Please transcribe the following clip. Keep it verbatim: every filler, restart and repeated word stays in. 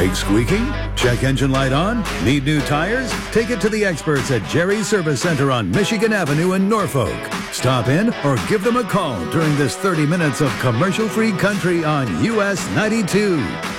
Brake squeaking? Check engine light on? Need new tires? Take it to the experts at Jerry's Service Center on Michigan Avenue in Norfolk. Stop in or give them a call during this thirty minutes of commercial-free country on U S ninety-two.